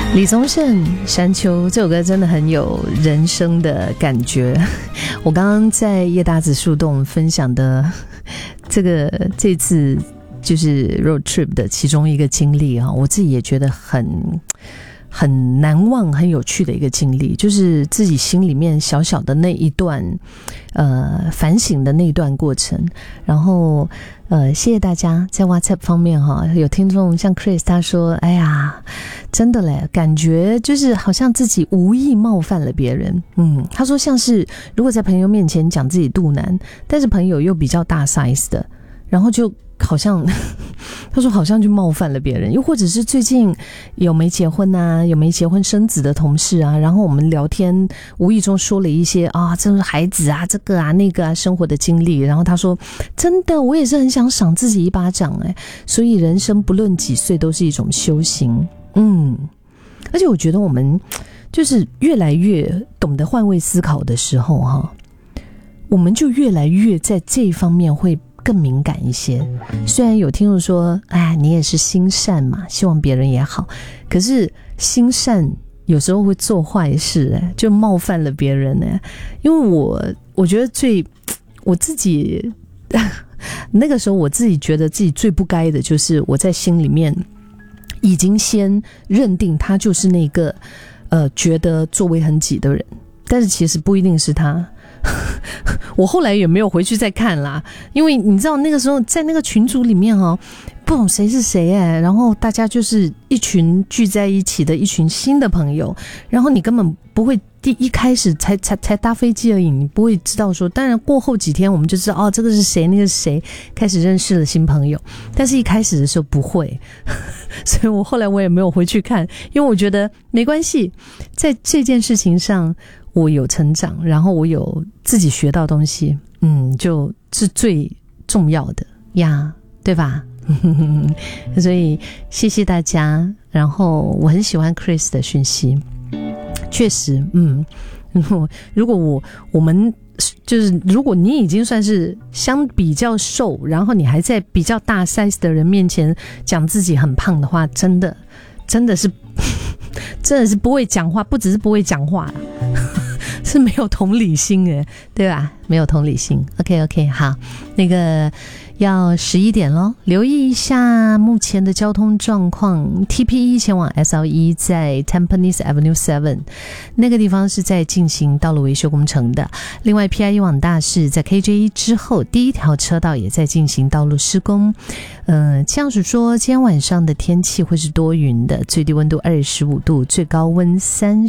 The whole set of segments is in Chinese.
李宗盛《山丘》这首歌真的很有人生的感觉。我刚刚在叶大子树洞分享的这次就是 road trip 的其中一个经历啊，我自己也觉得很难忘、很有趣的一个经历，就是自己心里面小小的那一段反省的那一段过程。然后谢谢大家在 WhatsApp 方面哈，有听众像 Chris 他说，哎呀，真的嘞，感觉就是好像自己无意冒犯了别人。他说像是如果在朋友面前讲自己肚腩，但是朋友又比较大 size 的，然后就好像他说好像就冒犯了别人。又或者是最近有没结婚啊，有没结婚生子的同事啊，然后我们聊天无意中说了一些这是孩子啊，这个啊那个啊生活的经历，然后他说真的我也是很想赏自己一巴掌所以人生不论几岁都是一种修行。而且我觉得我们就是越来越懂得换位思考的时候我们就越来越在这一方面会更敏感一些。虽然有听众说你也是心善嘛，希望别人也好，可是心善有时候会做坏事就冒犯了别人因为我觉得我自己那个时候我自己觉得自己最不该的就是我在心里面已经先认定他就是那个觉得座位很挤的人，但是其实不一定是他。我后来也没有回去再看啦，因为你知道那个时候在那个群组里面不懂谁是谁然后大家就是一群聚在一起的一群新的朋友，然后你根本不会一开始才搭飞机而已，你不会知道说，当然过后几天我们就知道这个是谁那个是谁，开始认识了新朋友，但是一开始的时候不会所以我后来我也没有回去看，因为我觉得没关系，在这件事情上我有成长，然后我有自己学到东西就是最重要的呀，对吧所以谢谢大家。然后我很喜欢 Chris 的讯息，确实如果我们就是如果你已经算是比较瘦，然后你还在比较大 size 的人面前讲自己很胖的话，真的是不会讲话，不只是不会讲话是没有同理心对吧？没有同理心。 OK 好，那个要11点咯，留意一下目前的交通状况。 TP1 前往 SL1 在 Tampines Avenue 7那个地方是在进行道路维修工程的。另外 PI1 往大士在 KJ1 之后第一条车道也在进行道路施工。这样子说今天晚上的天气会是多云的，最低温度25度，最高温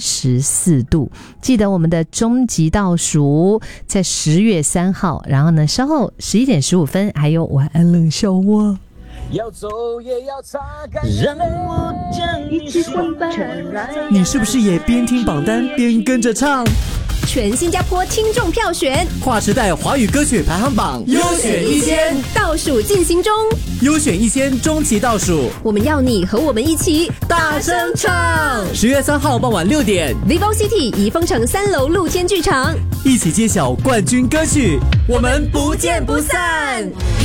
34度。记得我们的终极倒数在10月3号，然后呢稍后11点15分还有晚安冷笑话。 要走也要擦干让我将你心全然。 你是不是也边听榜单边跟着唱？ 全新加坡听众票选跨时代华语歌曲排行榜优选1000 倒数进行中， 优选1000终极倒数， 我们要你和我们一起大声唱。 10月3号傍晚6点 Vivo City 怡丰城3楼露天剧场， 一起揭晓冠军歌曲，我们不见不散。